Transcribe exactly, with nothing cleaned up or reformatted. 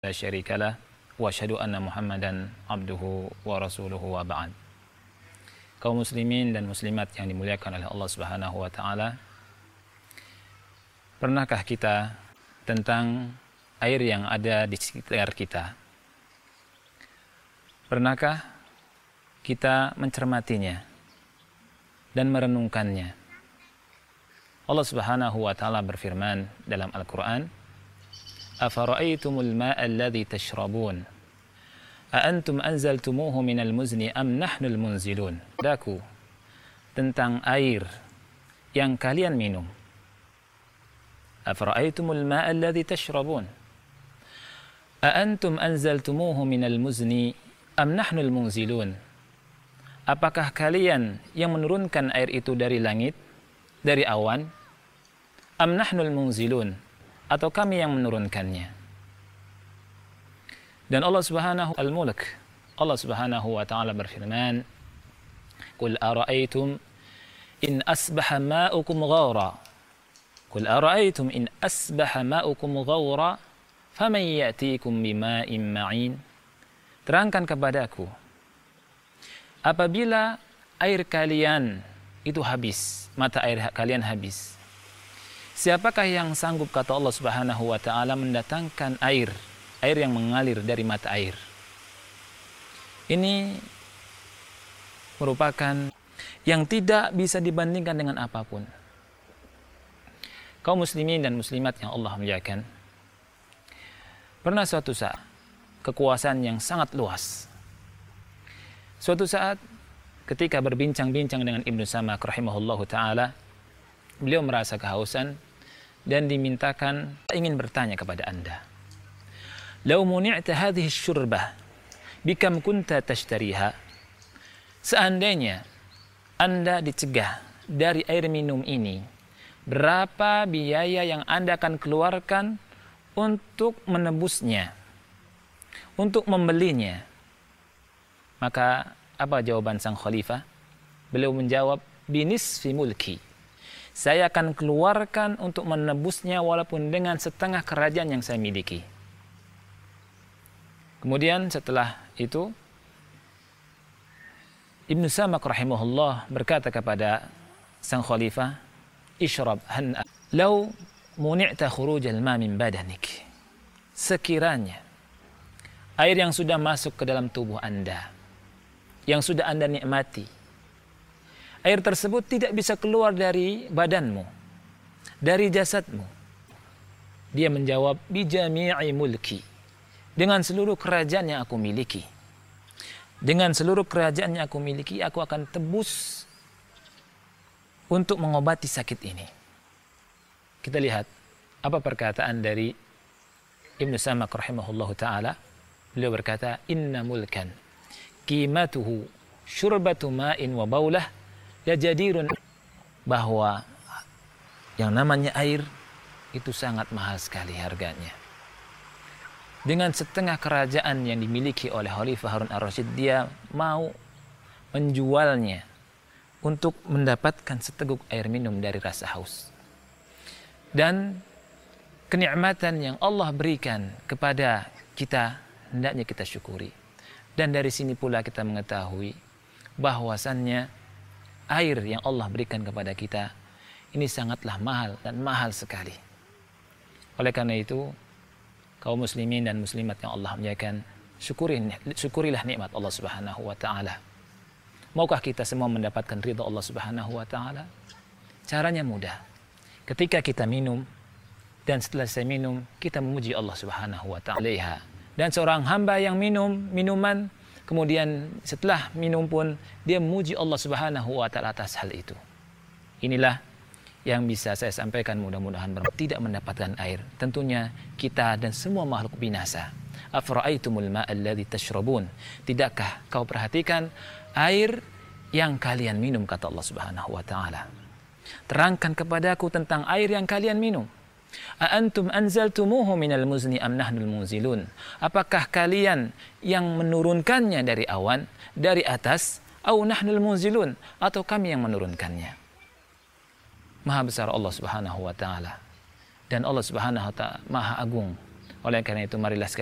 La syarikalah wa asyhadu anna Muhammadan abduhu wa rasuluhu wa ba'd. Kaum muslimin dan muslimat yang dimuliakan oleh Allah Subhanahu wa taala, pernahkah kita tentang air yang ada di sekitar kita? Pernahkah kita mencermatinya dan merenungkannya? Allah Subhanahu wa taala berfirman dalam Al-Qur'an, afara'aytumul ma'a alladhi tashrabun a antum anzaltumuhu minal muzni am nahnul munzilun. Daku tentang air yang kalian minum. Afara'aytumul ma'a alladhi tashrabun a antum anzaltumuhu minal muzni am nahnul munzilun. Apakah kalian yang menurunkan air itu dari langit, dari awan? Am nahnul munzilun, atau kami yang menurunkannya? Dan Allah Subhanahu Al-Mulk, Allah Subhanahu wa taala berfirman, "Qul ara'aytum in asbaha ma'ukum ghawra." Qul ara'aytum in asbaha ma'ukum ghawra faman ya'tikum bima'in ma'in. Terangkan kepadaku, apabila air kalian itu habis, mata air kalian habis, siapakah yang sanggup, kata Allah Subhanahu wa taala, mendatangkan air, air yang mengalir dari mata air? Ini merupakan yang tidak bisa dibandingkan dengan apapun. Kaum muslimin dan muslimat yang Allah muliakan, pernah suatu saat kekuasaan yang sangat luas. Suatu saat ketika berbincang-bincang dengan Ibnu Samak rahimahullahu taala, beliau merasa kehausan dan dimintakan, ingin bertanya kepada Anda. Lau muni'ta hadhihi syurbah bikam kunta tashtariha. Seandainya Anda dicegah dari air minum ini, berapa biaya yang Anda akan keluarkan untuk menebusnya, untuk membelinya? Maka apa jawaban sang khalifah? Beliau menjawab, binisfi mulki. Saya akan keluarkan untuk menebusnya walaupun dengan setengah kerajaan yang saya miliki. Kemudian setelah itu, Ibnu Samak rahimahullah berkata kepada sang khalifah, ishrab han'a law muni'ta khurujal ma min badanik. Sekiranya air yang sudah masuk ke dalam tubuh Anda, yang sudah Anda nikmati, air tersebut tidak bisa keluar dari badanmu, dari jasadmu. Dia menjawab, bijami'i mulki. Dengan seluruh kerajaan yang aku miliki. Dengan seluruh kerajaan yang aku miliki, aku akan tebus untuk mengobati sakit ini. Kita lihat apa perkataan dari Ibnu Samak rahimahullahu ta'ala. Beliau berkata, inna mulkan qimatuhu syurbatu ma'in wa baulah ya jadirun, bahwa yang namanya air itu sangat mahal sekali harganya. Dengan setengah kerajaan yang dimiliki oleh Khalifah Harun ar-Rasyid, dia mau menjualnya untuk mendapatkan seteguk air minum dari rasa haus. Dan kenikmatan yang Allah berikan kepada kita, hendaknya kita syukuri. Dan dari sini pula kita mengetahui bahwasannya air yang Allah berikan kepada kita ini sangatlah mahal dan mahal sekali. Oleh karena itu, kaum muslimin dan muslimat yang Allah muliakan, syukuri, syukurilah nikmat Allah Subhanahu wa taala. Maukah kita semua mendapatkan ridha Allah Subhanahu wa taala? Caranya mudah. Ketika kita minum dan setelah saya minum, kita memuji Allah Subhanahu wa taala. Dan seorang hamba yang minum minuman, kemudian setelah minum pun dia memuji Allah Subhanahu wa taala atas hal itu. Inilah yang bisa saya sampaikan, mudah-mudahan tidak mendapatkan air. Tentunya kita dan semua makhluk binasa. Afara'aytumul ma'a alladhi tashrabun. Tidakkah kau perhatikan air yang kalian minum, kata Allah Subhanahu wa taala. Terangkan kepadaku tentang air yang kalian minum. A antum anzaltumuhu minal muzni am nahnul munzilun. Apakah kalian yang menurunkannya dari awan, dari atas, au nahnul munzilun, atau kami yang menurunkannya? Maha besar Allah Subhanahu wa taala, dan Allah Subhanahu wa taala Maha agung. Oleh karena itu marilah